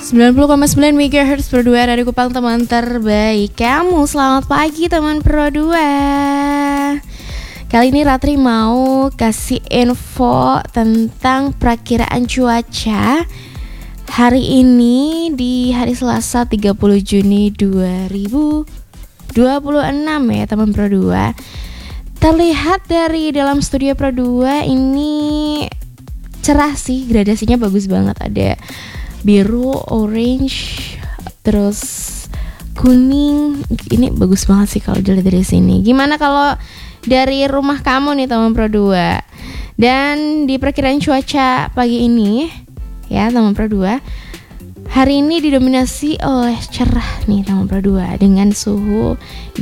90,9 MHz Pro 2 dari Kupang, teman terbaik kamu. Selamat pagi teman Pro 2. Kali ini Ratri mau kasih info tentang perakiraan cuaca hari ini di hari Selasa 30 Juni 2026 ya teman Pro 2. Terlihat dari dalam studio Pro 2 ini cerah sih, gradasinya bagus banget. Ada biru, orange, terus kuning. Ini bagus banget sih kalau dilihat dari sini. Gimana kalau dari rumah kamu nih teman Pro 2? Dan di perkiraan cuaca pagi ini ya teman Pro 2, hari ini didominasi oleh cerah nih teman Pro 2 dengan suhu